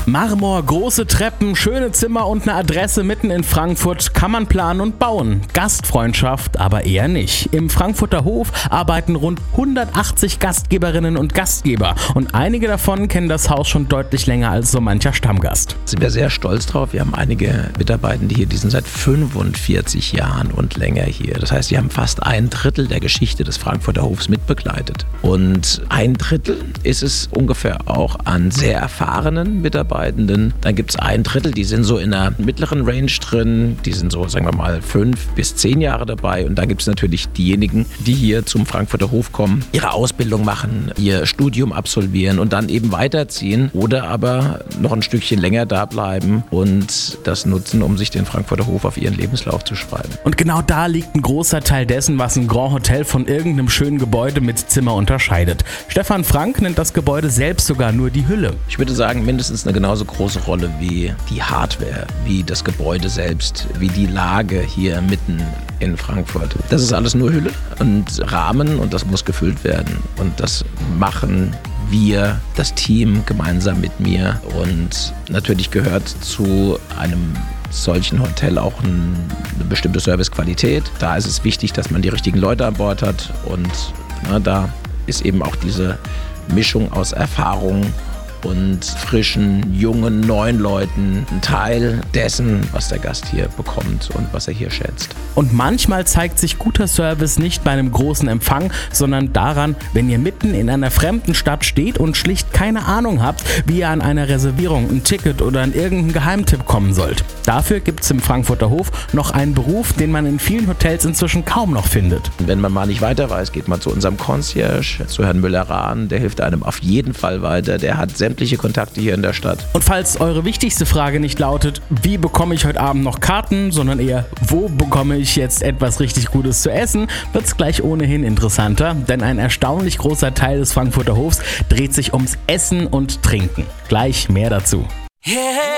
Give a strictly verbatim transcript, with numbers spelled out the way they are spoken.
Marmor, große Treppen, schöne Zimmer und eine Adresse mitten in Frankfurt kann man planen und bauen. Gastfreundschaft aber eher nicht. Im Frankfurter Hof arbeiten rund hundertachtzig Gastgeberinnen und Gastgeber und einige davon kennen das Haus schon deutlich länger als so mancher Stammgast. Sind wir sehr stolz drauf. Wir haben einige Mitarbeitende hier, die sind seit fünfundvierzig Jahren und länger hier. Das heißt, die haben fast ein Drittel der Geschichte des Frankfurter Hofs mitbegleitet. Und ein Drittel ist es ungefähr auch an sehr erfahrenen Mitarbeitenden. Dann gibt es ein Drittel, die sind so in einer mittleren Range drin, die sind so, sagen wir mal, fünf bis zehn Jahre dabei. Und dann gibt es natürlich diejenigen, die hier zum Frankfurter Hof kommen, ihre Ausbildung machen, ihr Studium absolvieren und dann eben weiterziehen oder aber noch ein Stückchen länger da bleiben und das nutzen, um sich den Frankfurter Hof auf ihren Lebenslauf zu schreiben. Und genau da liegt ein großer Teil dessen, was ein Grand Hotel von irgendeinem schönen Gebäude mit Zimmer unterscheidet. Stefan Frank nennt das Gebäude selbst sogar nur die Hülle. Ich würde sagen, mindestens eine genauso große Rolle wie die Hardware, wie das Gebäude selbst, wie die Lage hier mitten in Frankfurt. Das ist alles nur Hülle und Rahmen und das muss gefüllt werden. Und das machen wir, das Team, gemeinsam mit mir. Und natürlich gehört zu einem solchen Hotel auch ein, eine bestimmte Servicequalität. Da ist es wichtig, dass man die richtigen Leute an Bord hat. Und na, da ist eben auch diese Mischung aus Erfahrung und frischen, jungen, neuen Leuten ein Teil dessen, was der Gast hier bekommt und was er hier schätzt. Und manchmal zeigt sich guter Service nicht bei einem großen Empfang, sondern daran, wenn ihr mitten in einer fremden Stadt steht und schlicht keine Ahnung habt, wie ihr an einer Reservierung, ein Ticket oder an irgendeinen Geheimtipp kommen sollt. Dafür gibt es im Frankfurter Hof noch einen Beruf, den man in vielen Hotels inzwischen kaum noch findet. Wenn man mal nicht weiter weiß, geht man zu unserem Concierge, zu Herrn Müller-Rahn, der hilft einem auf jeden Fall weiter, der hat sämtliche Kontakte hier in der Stadt. Und falls eure wichtigste Frage nicht lautet, wie bekomme ich heute Abend noch Karten, sondern eher, wo bekomme ich jetzt etwas richtig Gutes zu essen, wird es gleich ohnehin interessanter, denn ein erstaunlich großer Teil des Frankfurter Hofs dreht sich ums Essen und Trinken. Gleich mehr dazu.